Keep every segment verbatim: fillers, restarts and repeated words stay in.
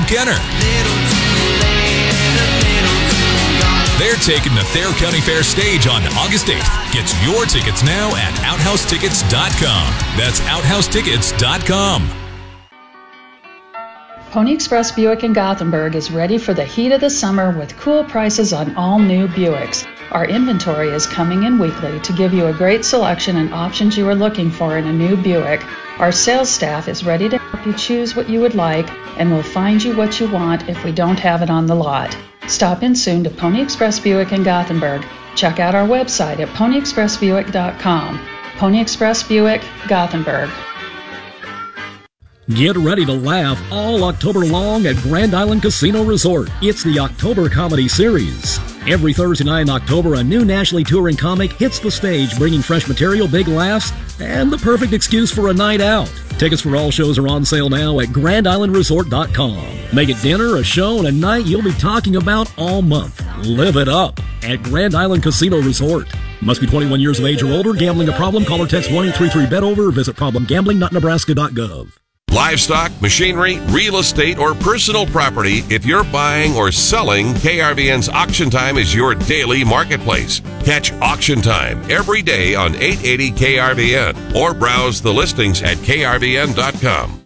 Kenner. They're taking the Thayer County Fair stage on August eighth. Get your tickets now at outhouse tickets dot com. That's outhouse tickets dot com. Pony Express Buick in Gothenburg is ready for the heat of the summer with cool prices on all new Buicks. Our inventory is coming in weekly to give you a great selection and options you are looking for in a new Buick. Our sales staff is ready to help you choose what you would like and will find you what you want if we don't have it on the lot. Stop in soon to Pony Express Buick in Gothenburg. Check out our website at pony express buick dot com. Pony Express Buick, Gothenburg. Get ready to laugh all October long at Grand Island Casino Resort. It's the October Comedy Series. Every Thursday night in October, a new nationally touring comic hits the stage, bringing fresh material, big laughs, and the perfect excuse for a night out. Tickets for all shows are on sale now at grand island resort dot com. Make it dinner, a show, and a night you'll be talking about all month. Live it up at Grand Island Casino Resort. Must be twenty-one years of age or older. Gambling a problem? Call or text one eight three three bet over. Visit problem gambling dot nebraska dot gov. Livestock, machinery, real estate, or personal property, if you're buying or selling, K R V N's Auction Time is your daily marketplace. Catch Auction Time every day on eight eighty K R V N or browse the listings at K R V N dot com.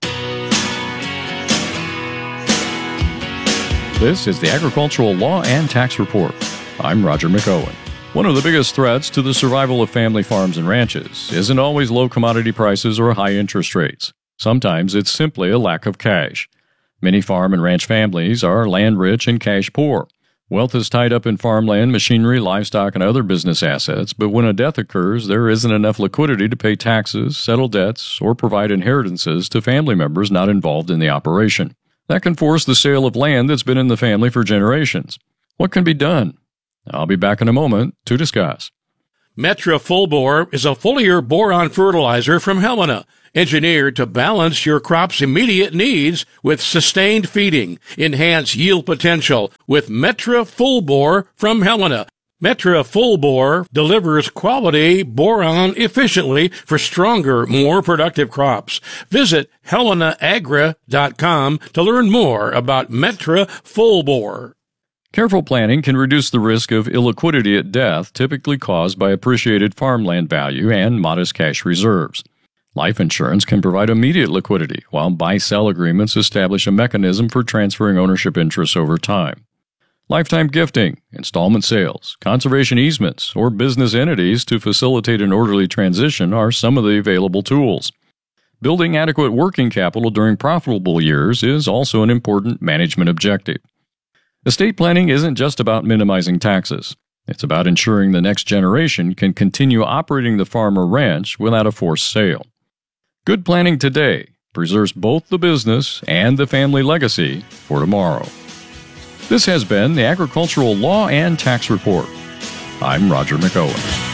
This is the Agricultural Law and Tax Report. I'm Roger McOwen. One of the biggest threats to the survival of family farms and ranches isn't always low commodity prices or high interest rates. Sometimes it's simply a lack of cash. Many farm and ranch families are land rich and cash poor. Wealth is tied up in farmland, machinery, livestock, and other business assets, but when a death occurs, there isn't enough liquidity to pay taxes, settle debts, or provide inheritances to family members not involved in the operation. That can force the sale of land that's been in the family for generations. What can be done? I'll be back in a moment to discuss. Metra Full Bore is a foliar boron fertilizer from Helena, engineered to balance your crop's immediate needs with sustained feeding. Enhance yield potential with Metra Full Bore from Helena. Metra Full Bore delivers quality boron efficiently for stronger, more productive crops. Visit helena agra dot com to learn more about Metra Full Bore. Careful planning can reduce the risk of illiquidity at death, typically caused by appreciated farmland value and modest cash reserves. Life insurance can provide immediate liquidity, while buy-sell agreements establish a mechanism for transferring ownership interests over time. Lifetime gifting, installment sales, conservation easements, or business entities to facilitate an orderly transition are some of the available tools. Building adequate working capital during profitable years is also an important management objective. Estate planning isn't just about minimizing taxes. It's about ensuring the next generation can continue operating the farm or ranch without a forced sale. Good planning today preserves both the business and the family legacy for tomorrow. This has been the Agricultural Law and Tax Report. I'm Roger McOwen.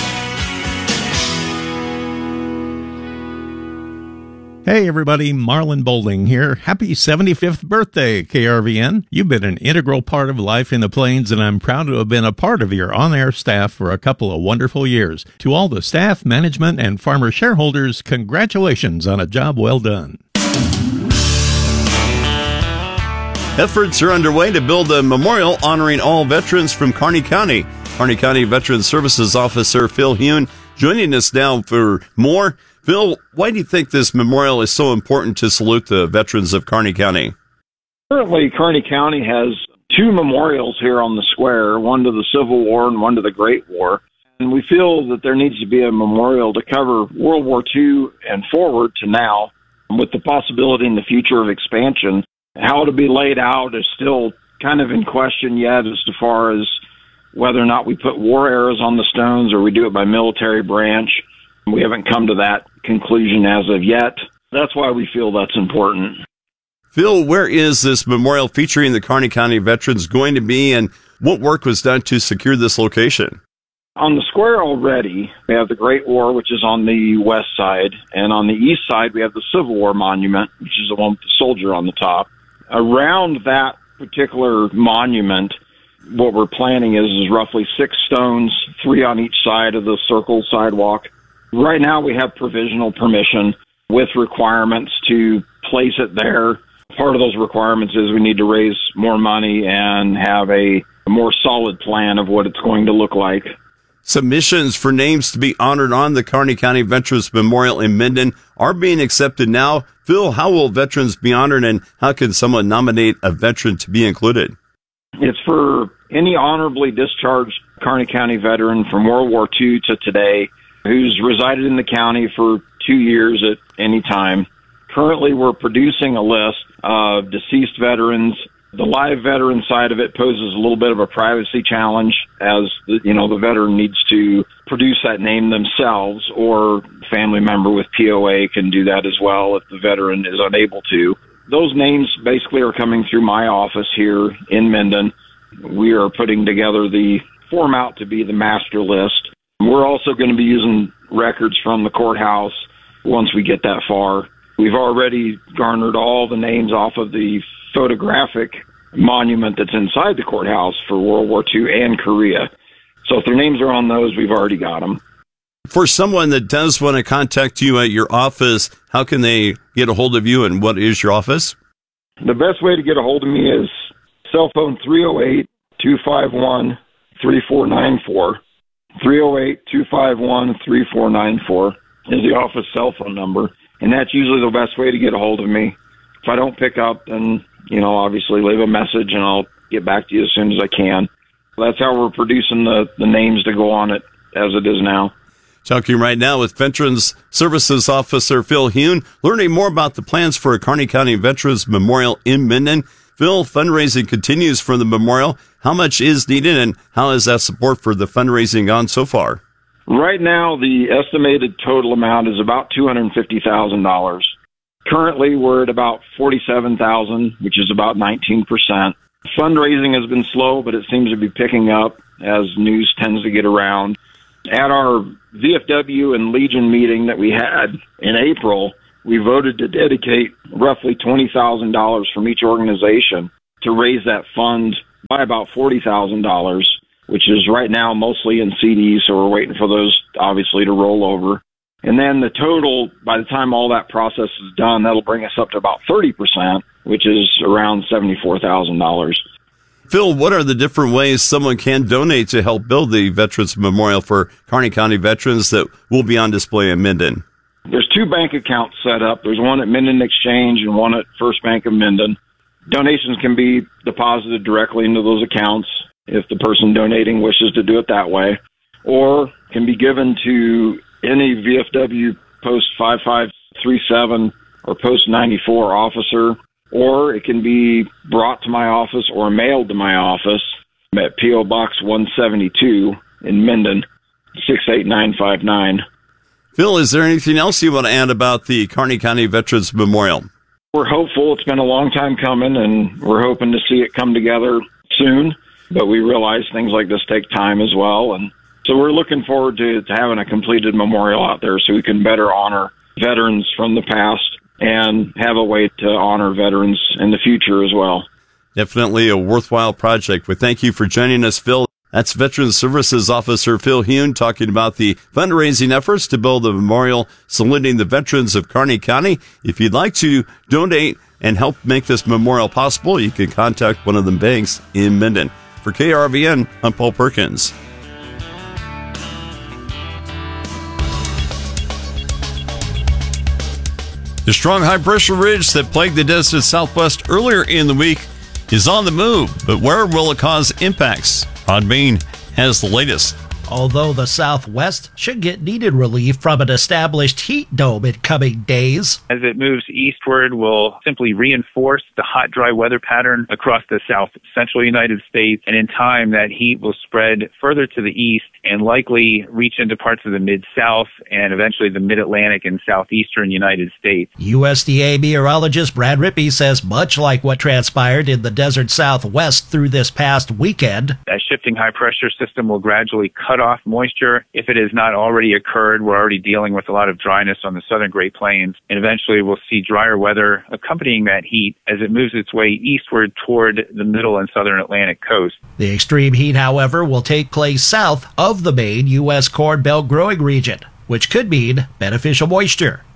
Hey everybody, Marlon Boulding here. Happy seventy-fifth birthday, K R V N. You've been an integral part of life in the Plains, and I'm proud to have been a part of your on-air staff for a couple of wonderful years. To all the staff, management, and farmer shareholders, congratulations on a job well done. Efforts are underway to build a memorial honoring all veterans from Kearney County. Kearney County Veterans Services Officer Phil Hune joining us now for more. Phil, why do you think this memorial is so important to salute the veterans of Kearney County? Currently, Kearney County has two memorials here on the square, one to the Civil War and one to the Great War. And we feel that there needs to be a memorial to cover World War Two and forward to now, with the possibility in the future of expansion. How it'll be laid out is still kind of in question yet as far as whether or not we put war arrows on the stones or we do it by military branch. We haven't come to that conclusion as of yet. That's why we feel that's important. Phil, where is this memorial featuring the Kearney County veterans going to be, and what work was done to secure this location? On the square already, we have the Great War, which is on the west side, and on the east side, we have the Civil War monument, which is the one with the soldier on the top. Around that particular monument, what we're planning is, is roughly six stones, three on each side of the circle sidewalk. Right now, we have provisional permission with requirements to place it there part of those requirements is we need to raise more money and have a, a more solid plan of what it's going to look like. Submissions for names to be honored on the Kearney County Veterans Memorial in Minden are being accepted now. Phil, how will veterans be honored, and how can someone nominate a veteran to be included? It's for any honorably discharged Kearney County veteran from World War Two to today who's resided in the county for two years at any time. Currently, we're producing a list of deceased veterans. The live veteran side of it poses a little bit of a privacy challenge, as the, you know, the veteran needs to produce that name themselves, or a family member with P O A can do that as well if the veteran is unable to. Those names basically are coming through my office here in Minden. We are putting together the form out to be the master list. We're also going to be using records from the courthouse once we get that far. We've already garnered all the names off of the photographic monument that's inside the courthouse for World War Two and Korea. So if their names are on those, we've already got them. For someone that does want to contact you at your office, how can they get a hold of you, and what is your office? The best way to get a hold of me is cell phone three oh eight, two five one, three four nine four. three oh eight, two five one, three four nine four is the office cell phone number, and that's usually the best way to get a hold of me. If I don't pick up, then, you know, obviously leave a message and I'll get back to you as soon as I can. That's how we're producing the, the names to go on it as it is now. Talking right now with Veterans Services Officer Phil Hune, learning more about the plans for a Kearney County Veterans Memorial in Minden. Phil, fundraising continues for the memorial. How much is needed, and how has that support for the fundraising gone so far? Right now, the estimated total amount is about two hundred fifty thousand dollars. Currently, we're at about forty-seven thousand dollars, which is about nineteen percent. Fundraising has been slow, but it seems to be picking up as news tends to get around. At our V F W and Legion meeting that we had in April, we voted to dedicate roughly twenty thousand dollars from each organization to raise that fund by about forty thousand dollars, which is right now mostly in C Ds, so we're waiting for those, obviously, to roll over. And then the total, by the time all that process is done, that'll bring us up to about thirty percent, which is around seventy-four thousand dollars. Phil, what are the different ways someone can donate to help build the Veterans Memorial for Kearney County veterans that will be on display in Minden? There's two bank accounts set up. There's one at Minden Exchange and one at First Bank of Minden. Donations can be deposited directly into those accounts if the person donating wishes to do it that way, or can be given to any V F W Post five five three seven or Post ninety-four officer, or it can be brought to my office or mailed to my office at P O Box one seventy-two in Minden, six eight nine five nine. Phil, is there anything else you want to add about the Kearney County Veterans Memorial? We're hopeful. It's been a long time coming, and we're hoping to see it come together soon, but we realize things like this take time as well, and so we're looking forward to, to having a completed memorial out there so we can better honor veterans from the past and have a way to honor veterans in the future as well. Definitely a worthwhile project. We thank you for joining us, Phil. That's Veterans Services Officer Phil Hune talking about the fundraising efforts to build a memorial saluting the veterans of Kearney County. If you'd like to donate and help make this memorial possible, you can contact one of the banks in Minden. For K R V N, I'm Paul Perkins. The strong high-pressure ridge that plagued the desert Southwest earlier in the week is on the move, but where will it cause impacts? Rod Bain has the latest. Although the Southwest should get needed relief from an established heat dome in coming days. As it moves eastward, will simply reinforce the hot, dry weather pattern across the south central United States, and in time that heat will spread further to the east and likely reach into parts of the mid-south and eventually the mid-Atlantic and southeastern United States. U S D A meteorologist Brad Rippey says much like what transpired in the desert Southwest through this past weekend, that shifting high-pressure system will gradually cut off moisture. If it has not already occurred, we're already dealing with a lot of dryness on the southern Great Plains, and eventually we'll see drier weather accompanying that heat as it moves its way eastward toward the middle and southern Atlantic coast. The extreme heat, however, will take place south of the main U S Corn Belt growing region, which could mean beneficial moisture.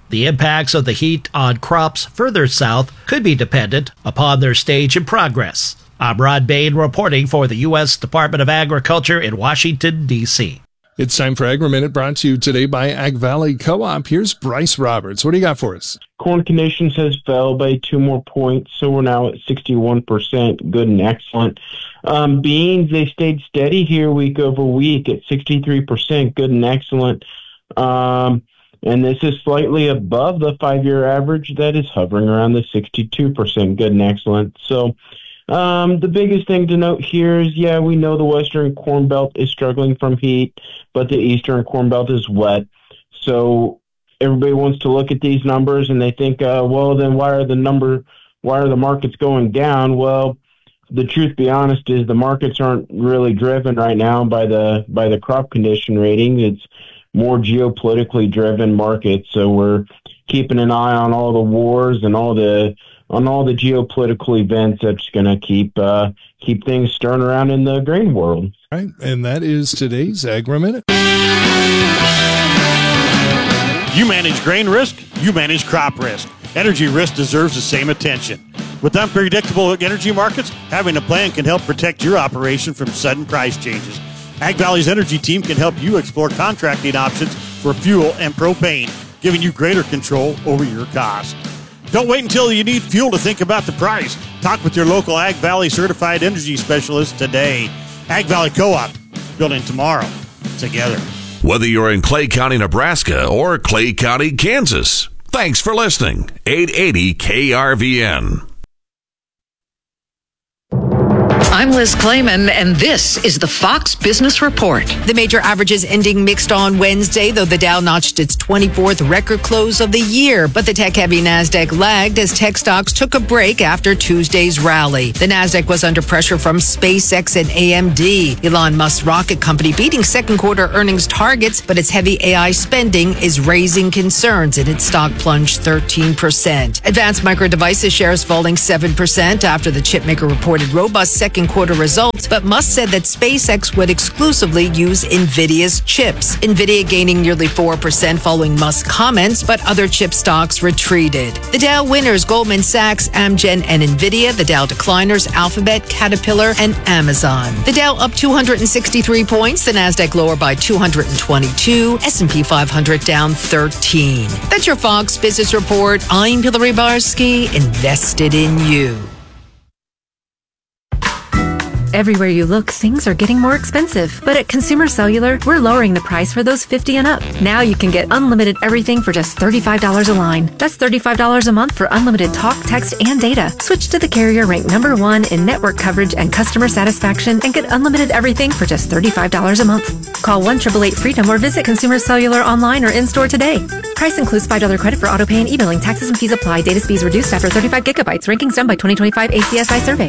The impacts of the heat on crops further south could be dependent upon their stage and progress. I'm Rod Bain reporting for the U S Department of Agriculture in Washington, D C It's time for Agri-Minute, brought to you today by Ag Valley Co-op. Here's Bryce Roberts. What do you got for us? Corn conditions has fell by two more points, so we're now at sixty-one percent, good and excellent. Um, beans, they stayed steady here week over week at sixty-three percent, good and excellent. Um, and this is slightly above the five-year average that is hovering around the sixty-two percent, good and excellent. So um, the biggest thing to note here is, yeah, we know the Western Corn Belt is struggling from heat, but the Eastern Corn Belt is wet. So everybody wants to look at these numbers and they think, uh, well, then why are the number, why are the markets going down? Well, the truth be honest is the markets aren't really driven right now by the by the crop condition rating. It's more geopolitically driven markets. So we're keeping an eye on all the wars and all the on all the geopolitical events that's going to keep uh, keep things stirring around in the grain world. All right, and that is today's Agri-Minute. You manage grain risk, you manage crop risk. Energy risk deserves the same attention. With unpredictable energy markets, having a plan can help protect your operation from sudden price changes. Ag Valley's energy team can help you explore contracting options for fuel and propane, giving you greater control over your cost. Don't wait until you need fuel to think about the price. Talk with your local Ag Valley certified energy specialist today. Ag Valley Co-op, building tomorrow together. Whether you're in Clay County, Nebraska or Clay County, Kansas, thanks for listening. eight eighty K R V N. I'm Liz Clayman, and this is the Fox Business Report. The major averages ending mixed on Wednesday, though the Dow notched its twenty-fourth record close of the year. But the tech-heavy NASDAQ lagged as tech stocks took a break after Tuesday's rally. The NASDAQ was under pressure from SpaceX and A M D. Elon Musk's rocket company beating second quarter earnings targets, but its heavy A I spending is raising concerns, and its stock plunged thirteen percent. Advanced Micro Devices shares falling seven percent after the chipmaker reported robust second quarter results, but Musk said that SpaceX would exclusively use NVIDIA's chips. NVIDIA gaining nearly four percent following Musk's comments, but other chip stocks retreated. The Dow winners, Goldman Sachs, Amgen, and NVIDIA. The Dow decliners, Alphabet, Caterpillar, and Amazon. The Dow up two hundred sixty-three points, the NASDAQ lower by two hundred twenty-two, S and P five hundred down thirteen. That's your Fox Business Report. I'm Hillary Barsky, invested in you. Everywhere you look, things are getting more expensive. But at Consumer Cellular, we're lowering the price for those fifty and up. Now you can get unlimited everything for just thirty-five dollars a line. That's thirty-five dollars a month for unlimited talk, text, and data. Switch to the carrier ranked number one in network coverage and customer satisfaction and get unlimited everything for just thirty-five dollars a month. Call one eight eight eight FREEDOM or visit Consumer Cellular online or in-store today. Price includes five dollars credit for auto pay and e-billing. Taxes and fees apply. Data speeds reduced after thirty-five gigabytes. Rankings done by twenty twenty-five A C S I survey.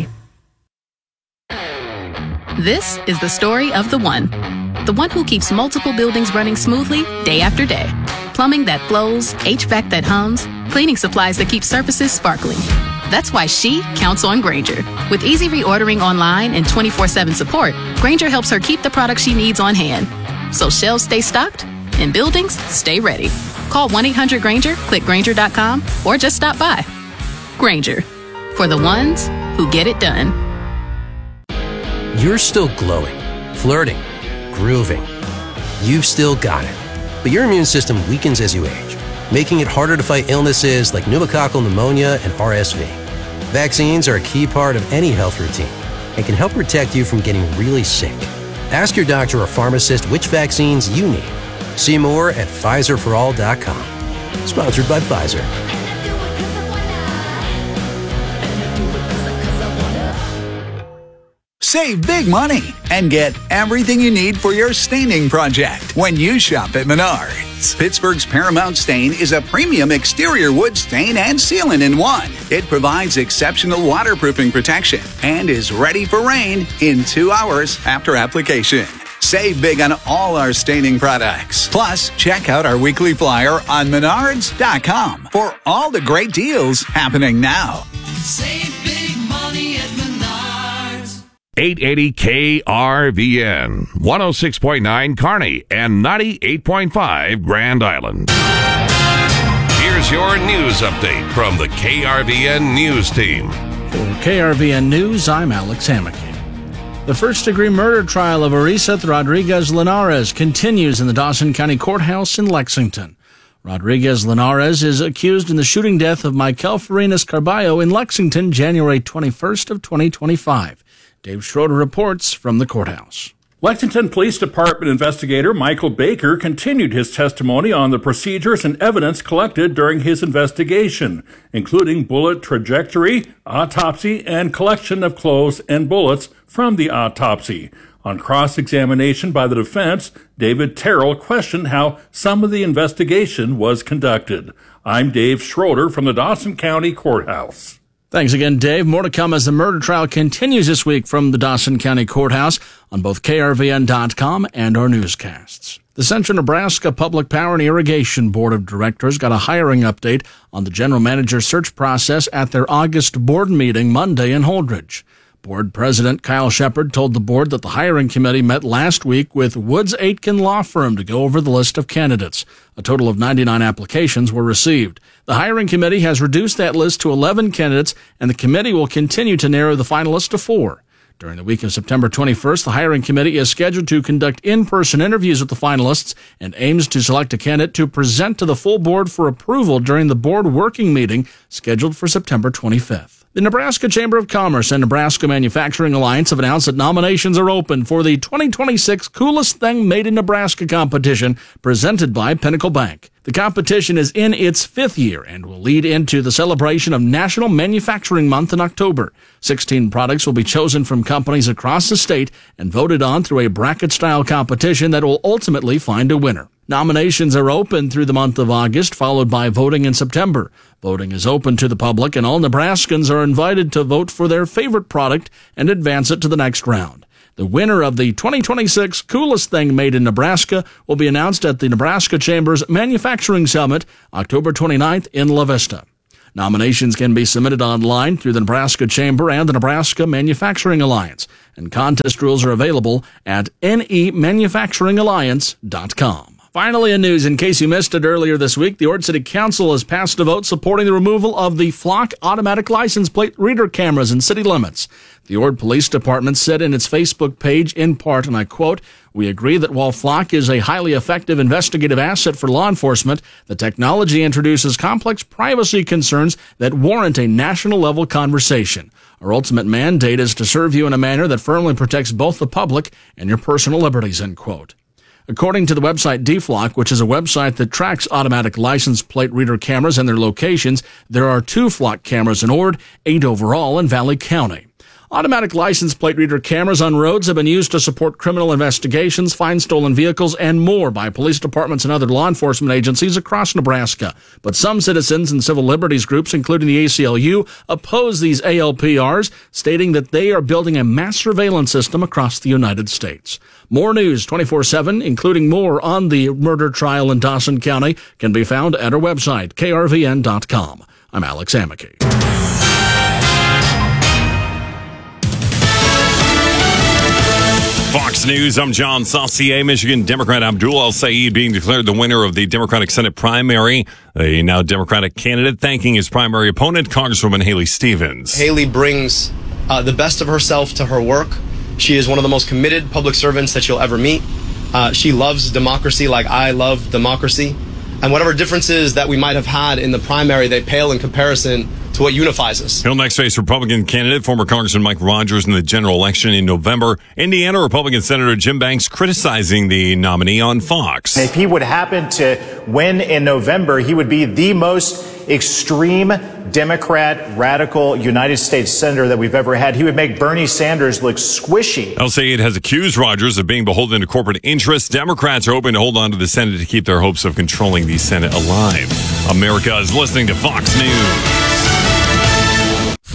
This is the story of the one. The one who keeps multiple buildings running smoothly day after day. Plumbing that flows, H V A C that hums, cleaning supplies that keep surfaces sparkling. That's why she counts on Grainger. With easy reordering online and twenty-four seven support, Grainger helps her keep the products she needs on hand. So shelves stay stocked and buildings stay ready. Call one eight hundred Grainger, click Grainger dot com, or just stop by. Grainger, for the ones who get it done. You're still glowing, flirting, grooving. You've still got it. But your immune system weakens as you age, making it harder to fight illnesses like pneumococcal pneumonia and R S V. Vaccines are a key part of any health routine and can help protect you from getting really sick. Ask your doctor or pharmacist which vaccines you need. See more at Pfizer for all dot com. Sponsored by Pfizer. Save big money and get everything you need for your staining project when you shop at Menards. Pittsburgh's Paramount Stain is a premium exterior wood stain and sealant in one. It provides exceptional waterproofing protection and is ready for rain in two hours after application. Save big on all our staining products. Plus, check out our weekly flyer on menards dot com for all the great deals happening now. Save big money at Menards. eight eighty K R V N, one oh six point nine Kearney, and ninety-eight point five Grand Island. Here's here's your news update from the K R V N News Team. For K R V N News, I'm Alex Hammack. The first-degree murder trial of Arizeth Rodriguez Linares continues in the Dawson County Courthouse in Lexington. Rodriguez Linares is accused in the shooting death of Michael Farinas Carballo in Lexington, January twenty-first of twenty twenty-five. Dave Schroeder reports from the courthouse. Lexington Police Department investigator Michael Baker continued his testimony on the procedures and evidence collected during his investigation, including bullet trajectory, autopsy, and collection of clothes and bullets from the autopsy. On cross-examination by the defense, David Terrell questioned how some of the investigation was conducted. I'm Dave Schroeder from the Dawson County Courthouse. Thanks again, Dave. More to come as the murder trial continues this week from the Dawson County Courthouse on both K R V N dot com and our newscasts. The Central Nebraska Public Power and Irrigation Board of Directors got a hiring update on the general manager search process at their August board meeting Monday in Holdridge. Board President Kyle Shepard told the board that the hiring committee met last week with Woods Aitken Law Firm to go over the list of candidates. A total of ninety-nine applications were received. The hiring committee has reduced that list to eleven candidates, and the committee will continue to narrow the finalists to four. During the week of September twenty-first, the hiring committee is scheduled to conduct in-person interviews with the finalists and aims to select a candidate to present to the full board for approval during the board working meeting scheduled for September twenty-fifth. The Nebraska Chamber of Commerce and Nebraska Manufacturing Alliance have announced that nominations are open for the twenty twenty-six Coolest Thing Made in Nebraska competition presented by Pinnacle Bank. The competition is in its fifth year and will lead into the celebration of National Manufacturing Month in October. Sixteen products will be chosen from companies across the state and voted on through a bracket-style competition that will ultimately find a winner. Nominations are open through the month of August, followed by voting in September. Voting is open to the public, and all Nebraskans are invited to vote for their favorite product and advance it to the next round. The winner of the twenty twenty-six Coolest Thing Made in Nebraska will be announced at the Nebraska Chamber's Manufacturing Summit, October twenty-ninth in La Vista. Nominations can be submitted online through the Nebraska Chamber and the Nebraska Manufacturing Alliance, and contest rules are available at N E manufacturing alliance dot com. Finally, in news, in case you missed it earlier this week, the Ord City Council has passed a vote supporting the removal of the Flock automatic license plate reader cameras in city limits. The Ord Police Department said in its Facebook page, in part, and I quote, "We agree that while Flock is a highly effective investigative asset for law enforcement, the technology introduces complex privacy concerns that warrant a national-level conversation. Our ultimate mandate is to serve you in a manner that firmly protects both the public and your personal liberties," end quote. According to the website D F L O C, which is a website that tracks automatic license plate reader cameras and their locations, there are two F L O C cameras in Ord, eight overall in Valley County. Automatic license plate reader cameras on roads have been used to support criminal investigations, find stolen vehicles, and more by police departments and other law enforcement agencies across Nebraska. But some citizens and civil liberties groups, including the A C L U, oppose these A L P Rs, stating that they are building a mass surveillance system across the United States. More news twenty-four seven, including more on the murder trial in Dawson County, can be found at our website, K R V N dot com. I'm Alex Hammack. Fox News, I'm John Saucier. Michigan Democrat Abdul El-Sayed being declared the winner of the Democratic Senate primary. A now Democratic candidate thanking his primary opponent, Congresswoman Haley Stevens. Haley brings uh, the best of herself to her work. She is one of the most committed public servants that you'll ever meet. Uh, she loves democracy like I love democracy. And whatever differences that we might have had in the primary, they pale in comparison to what unifies us. He'll next face Republican candidate, former Congressman Mike Rogers, in the general election in November. Indiana Republican Senator Jim Banks criticizing the nominee on Fox. If he would happen to win in November, he would be the most extreme Democrat, radical United States senator that we've ever had. He would make Bernie Sanders look squishy. El-Sayed has accused Rogers of being beholden to corporate interests. Democrats are hoping to hold on to the Senate to keep their hopes of controlling the Senate alive. America is listening to Fox News.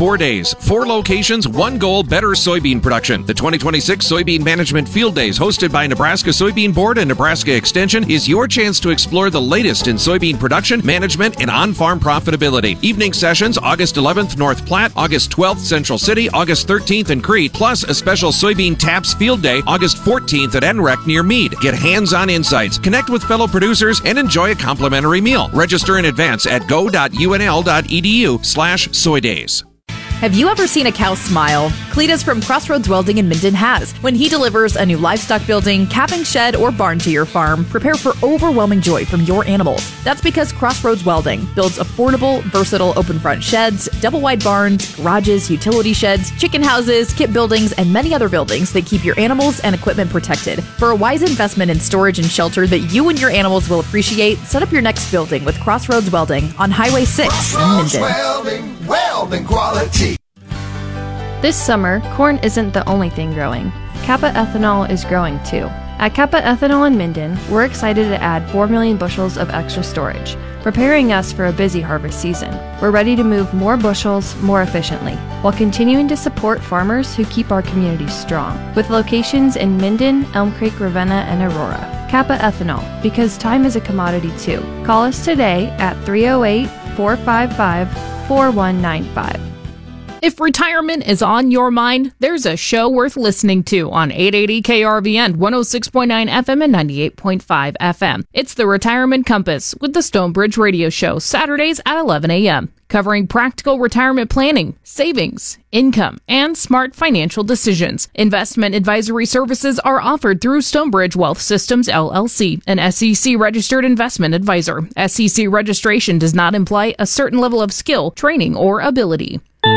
four days. Four locations, one goal, better soybean production. The twenty twenty-six Soybean Management Field Days, hosted by Nebraska Soybean Board and Nebraska Extension, is your chance to explore the latest in soybean production, management, and on-farm profitability. Evening sessions, August eleventh, North Platte, August twelfth, Central City, August thirteenth in Crete, plus a special Soybean Taps Field Day, August fourteenth at N R E C near Meade. Get hands-on insights, connect with fellow producers, and enjoy a complimentary meal. Register in advance at go.unl.edu slash soy days. Have you ever seen a cow smile? Cletus from Crossroads Welding in Minden has. When he delivers a new livestock building, calving shed, or barn to your farm, prepare for overwhelming joy from your animals. That's because Crossroads Welding builds affordable, versatile open front sheds, double wide barns, garages, utility sheds, chicken houses, kit buildings, and many other buildings that keep your animals and equipment protected. For a wise investment in storage and shelter that you and your animals will appreciate, set up your next building with Crossroads Welding on Highway six in Minden. Welding, welding quality. This summer, corn isn't the only thing growing. Kappa Ethanol is growing too. At Kappa Ethanol in Minden, we're excited to add four million bushels of extra storage, preparing us for a busy harvest season. We're ready to move more bushels more efficiently, while continuing to support farmers who keep our communities strong, with locations in Minden, Elm Creek, Ravenna, and Aurora. Kappa Ethanol, because time is a commodity too. Call us today at three oh eight, four five five, four one nine five. If retirement is on your mind, there's a show worth listening to on eight eighty K R V N, one oh six point nine F M and ninety-eight point five F M. It's the Retirement Compass with the Stonebridge Radio Show, Saturdays at eleven a.m., covering practical retirement planning, savings, income, and smart financial decisions. Investment advisory services are offered through Stonebridge Wealth Systems, L L C, an S E C-registered investment advisor. S E C registration does not imply a certain level of skill, training, or ability.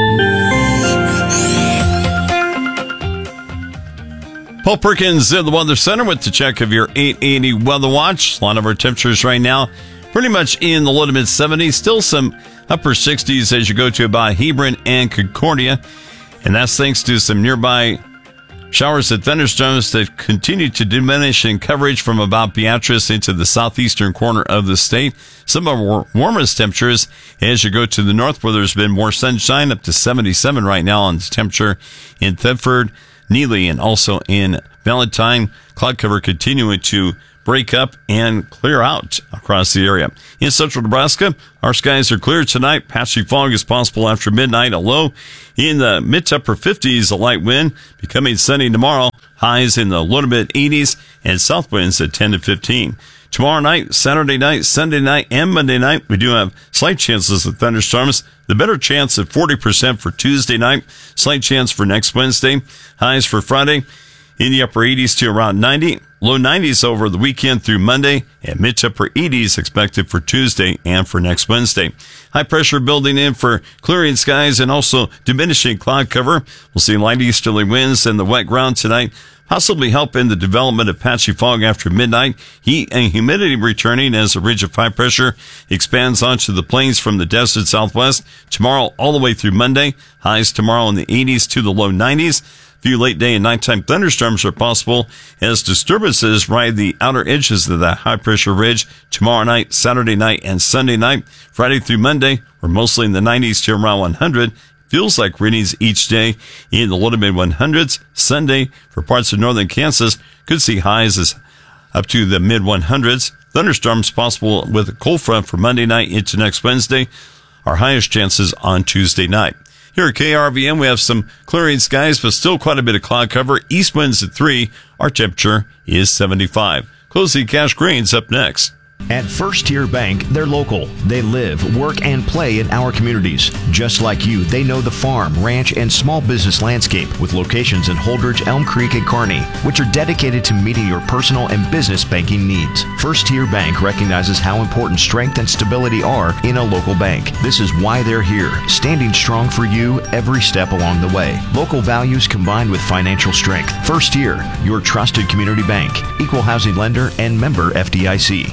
Paul Perkins in the Weather Center with the check of your eight eighty Weather Watch. A lot of our temperatures right now pretty much in the low to mid seventies. Still some upper sixties as you go to about Hebron and Concordia. And that's thanks to some nearby showers and thunderstorms that continue to diminish in coverage from about Beatrice into the southeastern corner of the state. Some of our warmest temperatures as you go to the north where there's been more sunshine, up to seventy-seven right now on the temperature in Thetford, Neely, and also in Valentine. Cloud cover continuing to break up and clear out across the area. In central Nebraska, our skies are clear tonight. Patchy fog is possible after midnight. A low in the mid to upper fifties, a light wind becoming sunny tomorrow. Highs in the low to mid eighties and south winds at ten to fifteen. Tomorrow night, Saturday night, Sunday night, and Monday night, we do have slight chances of thunderstorms. The better chance at forty percent for Tuesday night. Slight chance for next Wednesday. Highs for Friday in the upper eighties to around ninety. Low nineties over the weekend through Monday, and mid to upper eighties expected for Tuesday and for next Wednesday. High pressure building in for clearing skies and also diminishing cloud cover. We'll see light easterly winds and the wet ground tonight, possibly help in the development of patchy fog after midnight. Heat and humidity returning as a ridge of high pressure expands onto the plains from the desert southwest. Tomorrow all the way through Monday. Highs tomorrow in the eighties to the low nineties. Few late day and nighttime thunderstorms are possible as disturbances ride the outer edges of that high pressure ridge tomorrow night, Saturday night, and Sunday night. Friday through Monday, we're mostly in the nineties to around one hundred. Feels like readings each day in the low to mid one hundreds. Sunday, for parts of northern Kansas, could see highs as up to the mid one hundreds. Thunderstorms possible with a cold front for Monday night into next Wednesday. Our highest chances on Tuesday night. Here at K R V N, we have some clearing skies, but still quite a bit of cloud cover. East winds at three. Our temperature is seventy-five. Closing Cash Grains up next. At First Tier Bank, they're local. They live, work, and play in our communities. Just like you, they know the farm, ranch, and small business landscape with locations in Holdridge, Elm Creek, and Kearney, which are dedicated to meeting your personal and business banking needs. First Tier Bank recognizes how important strength and stability are in a local bank. This is why they're here, standing strong for you every step along the way. Local values combined with financial strength. First Tier, your trusted community bank. Equal housing lender and member F D I C.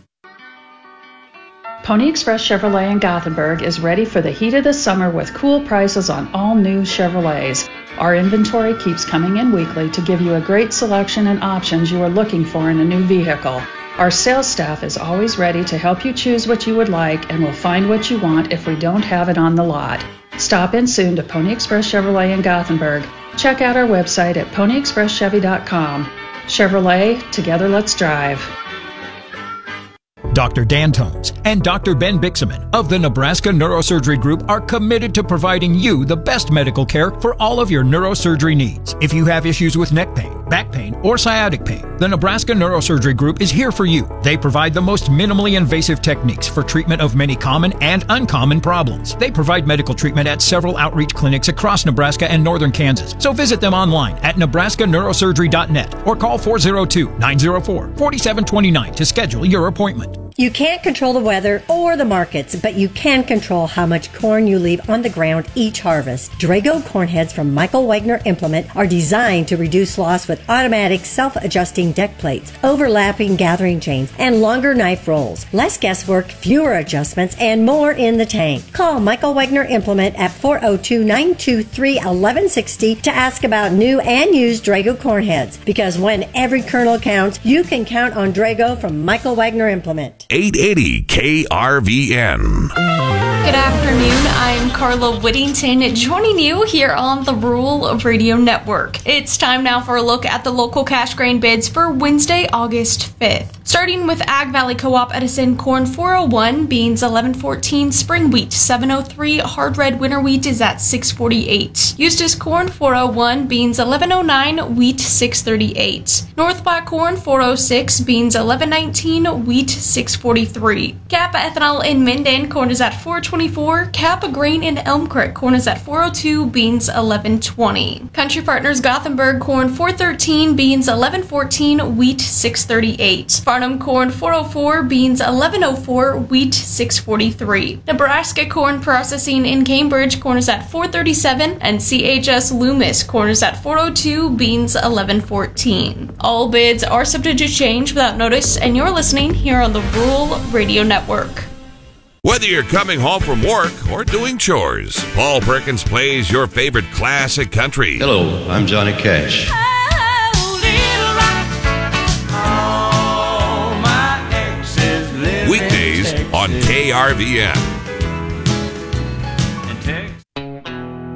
Pony Express Chevrolet in Gothenburg is ready for the heat of the summer with cool prices on all new Chevrolets. Our inventory keeps coming in weekly to give you a great selection and options you are looking for in a new vehicle. Our sales staff is always ready to help you choose what you would like and will find what you want if we don't have it on the lot. Stop in soon to Pony Express Chevrolet in Gothenburg. Check out our website at pony express chevy dot com. Chevrolet, together let's drive. Doctor Dan Tones and Doctor Ben Bixaman of the Nebraska Neurosurgery Group are committed to providing you the best medical care for all of your neurosurgery needs. If you have issues with neck pain, back pain, or sciatic pain, the Nebraska Neurosurgery Group is here for you. They provide the most minimally invasive techniques for treatment of many common and uncommon problems. They provide medical treatment at several outreach clinics across Nebraska and northern Kansas. So visit them online at nebraska neurosurgery dot net or call four oh two, nine oh four, four seven two nine to schedule your appointment. You can't control the weather or the markets, but you can control how much corn you leave on the ground each harvest. Drago corn heads from Michael Wagner Implement are designed to reduce loss with automatic self-adjusting deck plates, overlapping gathering chains, and longer knife rolls. Less guesswork, fewer adjustments, and more in the tank. Call Michael Wagner Implement at four oh two, nine two three, one one six oh to ask about new and used Drago corn heads. Because when every kernel counts, you can count on Drago from Michael Wagner Implement. eight eighty K R V N. Good afternoon, I'm Carla Whittington, joining you here on the Rural Radio Network. It's time now for a look at the local cash grain bids for Wednesday, August fifth. Starting with Ag Valley Co-op Edison corn four oh one, beans eleven fourteen, spring wheat seven oh three, hard red winter wheat is at six forty-eight. Eustis corn four oh one, beans eleven oh nine, wheat six thirty-eight. North Platte corn four oh six, beans eleven nineteen, wheat six forty-three. Kappa ethanol in Minden, corn is at four twenty-four. Kappa grain in Elm Creek, corn is at four oh two, beans eleven twenty. Country Partners Gothenburg corn four thirteen, beans eleven fourteen, wheat six thirty-eight. Farnham corn four oh four, beans eleven oh four, wheat six forty-three. Nebraska corn processing in Cambridge, corn is at four thirty-seven, and C H S Loomis corn is at four oh two, beans eleven fourteen. All bids are subject to change without notice, and you're listening here on the Rural Radio Network. Whether you're coming home from work or doing chores, Paul Perkins plays your favorite classic country. Hello, I'm Johnny Cash. Weekdays on K R V N.